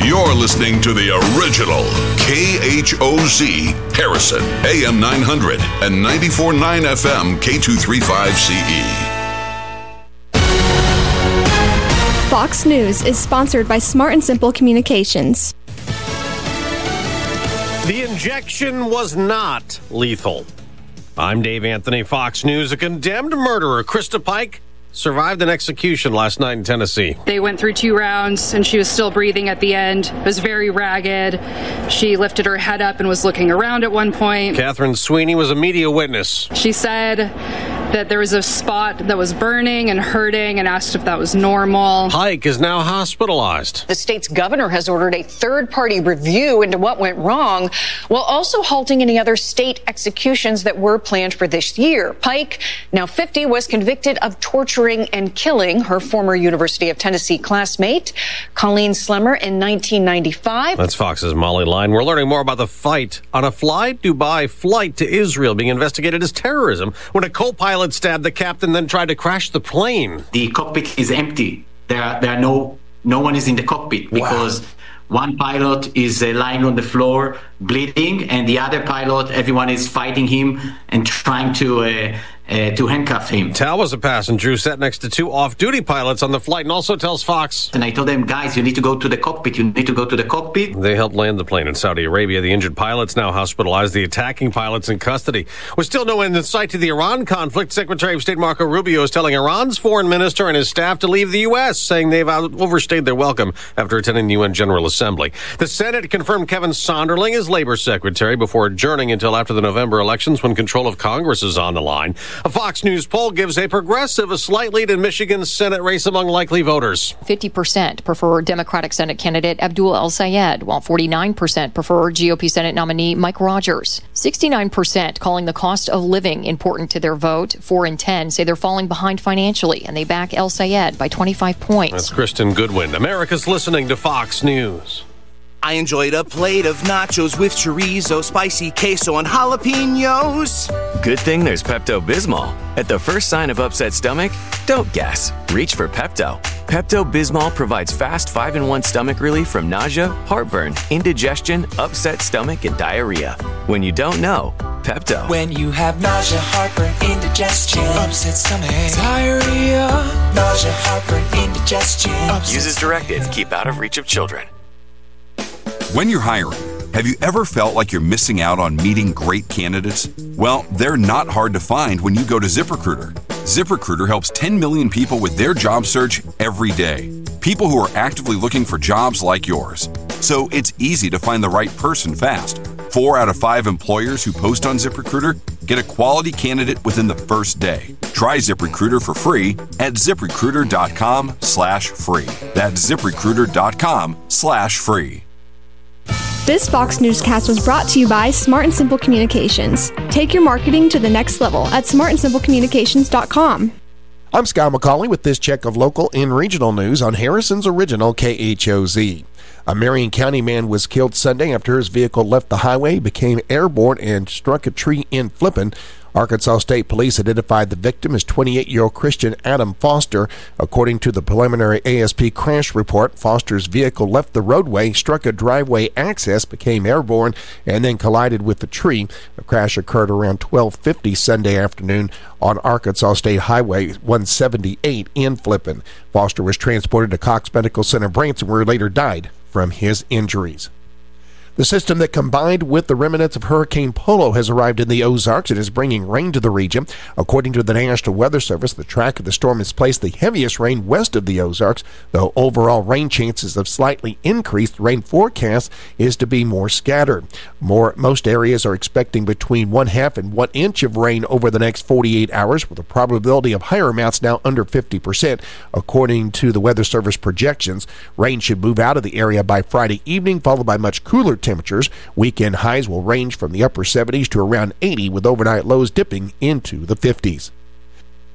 You're listening to the original KHOZ Harrison, AM 900 and 94.9 FM K235CE. Fox News is sponsored by Smart and Simple Communications. The injection was not lethal. I'm Dave Anthony, Fox News. A condemned murderer, Krista Pike, survived an execution last night in Tennessee. They went through 2 rounds, and she was still breathing at the end. It was very ragged. She lifted her head up and was looking around at one point. Catherine Sweeney was a media witness. She said that there was a spot that was burning and hurting and asked if that was normal. Pike is now hospitalized. The state's governor has ordered a third-party review into what went wrong, while also halting any other state executions that were planned for this year. Pike, now 50, was convicted of torturing and killing her former University of Tennessee classmate, Colleen Slemmer, in 1995. That's Fox's Molly Line. We're learning more about the fight on a Fly Dubai flight to Israel being investigated as terrorism when a co-pilot stabbed the captain, then tried to crash the plane. The cockpit is empty. There are no one is in the cockpit because one pilot is lying on the floor bleeding, and the other pilot, everyone is fighting him and trying to handcuff him. Tal was a passenger who sat next to 2 off-duty pilots on the flight and also tells Fox. And I told them, guys, you need to go to the cockpit. You need to go to the cockpit. They helped land the plane in Saudi Arabia. The injured pilot's now hospitalized. The attacking pilot's in custody. With still no end in sight to the Iran conflict, Secretary of State Marco Rubio is telling Iran's foreign minister and his staff to leave the U.S., saying they've overstayed their welcome after attending the UN General Assembly. The Senate confirmed Kevin Sonderling as labor secretary before adjourning until after the November elections when control of Congress is on the line. A Fox News poll gives a progressive a slight lead in Michigan's Senate race among likely voters. 50% prefer Democratic Senate candidate Abdul El-Sayed, while 49% prefer GOP Senate nominee Mike Rogers. 69% calling the cost of living important to their vote. 4 in 10 say they're falling behind financially, and they back El-Sayed by 25 points. That's Kristen Goodwin. America's listening to Fox News. I enjoyed a plate of nachos with chorizo, spicy queso, and jalapenos. Good thing there's Pepto-Bismol. At the first sign of upset stomach, don't guess. Reach for Pepto. Pepto-Bismol provides fast 5-in-1 stomach relief from nausea, heartburn, indigestion, upset stomach, and diarrhea. When you don't know, Pepto. When you have nausea, heartburn, indigestion, upset stomach, diarrhea, nausea, heartburn, indigestion. Use as directed. Keep out of reach of children. When you're hiring, have you ever felt like you're missing out on meeting great candidates? Well, they're not hard to find when you go to ZipRecruiter. ZipRecruiter helps 10 million people with their job search every day. People who are actively looking for jobs like yours. So it's easy to find the right person fast. 4 out of 5 employers who post on ZipRecruiter get a quality candidate within the first day. Try ZipRecruiter for free at ZipRecruiter.com/free. That's ZipRecruiter.com/free. This Fox Newscast was brought to you by Smart and Simple Communications. Take your marketing to the next level at smartandsimplecommunications.com. I'm Scott McCauley with this check of local and regional news on Harrison's original KHOZ. A Marion County man was killed Sunday after his vehicle left the highway, became airborne, and struck a tree in Flippin. Arkansas State Police identified the victim as 28-year-old Christian Adam Foster. According to the preliminary ASP crash report, Foster's vehicle left the roadway, struck a driveway access, became airborne, and then collided with the tree. The crash occurred around 12:50 Sunday afternoon on Arkansas State Highway 178 in Flippin. Foster was transported to Cox Medical Center Branson, where he later died from his injuries. The system that combined with the remnants of Hurricane Polo has arrived in the Ozarks and is bringing rain to the region. According to the National Weather Service, the track of the storm has placed the heaviest rain west of the Ozarks, though overall rain chances have slightly increased. The rain forecast is to be more scattered. Most areas are expecting between 1/2 and 1 inch of rain over the next 48 hours, with a probability of higher amounts now under 50%. According to the Weather Service projections, rain should move out of the area by Friday evening, followed by much cooler temperatures. Weekend highs will range from the upper 70s to around 80, with overnight lows dipping into the 50s.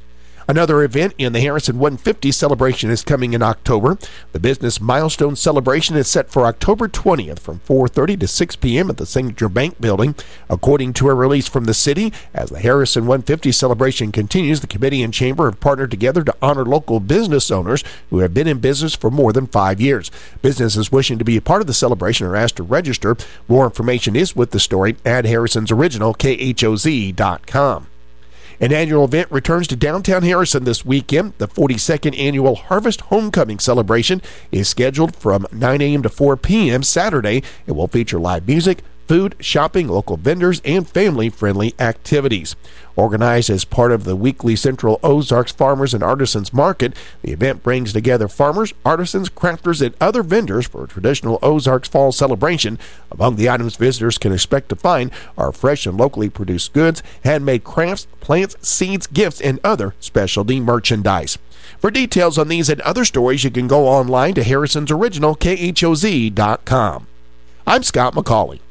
Another event in the Harrison 150 celebration is coming in October. The Business Milestone Celebration is set for October 20th from 4:30 to 6 p.m. at the Signature Bank Building. According to a release from the city, as the Harrison 150 celebration continues, the committee and chamber have partnered together to honor local business owners who have been in business for more than 5 years. Businesses wishing to be a part of the celebration are asked to register. More information is with the story at Harrison's Original, KHOZ.com. An annual event returns to downtown Harrison this weekend. The 42nd Annual Harvest Homecoming Celebration is scheduled from 9 a.m. to 4 p.m. Saturday. It will feature live music, food, shopping, local vendors, and family-friendly activities. Organized as part of the weekly Central Ozarks Farmers and Artisans Market, the event brings together farmers, artisans, crafters, and other vendors for a traditional Ozarks fall celebration. Among the items visitors can expect to find are fresh and locally produced goods, handmade crafts, plants, seeds, gifts, and other specialty merchandise. For details on these and other stories, you can go online to Harrison's Original, KHOZ.com. I'm Scott McCauley.